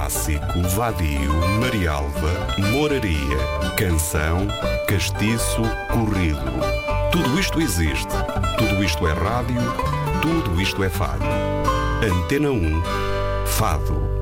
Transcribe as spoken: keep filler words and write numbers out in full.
clássico, vadio, marialva, moraria, canção, castiço, corrido. Tudo isto existe. Tudo isto é rádio. Tudo isto é fado. Antena um, Fado.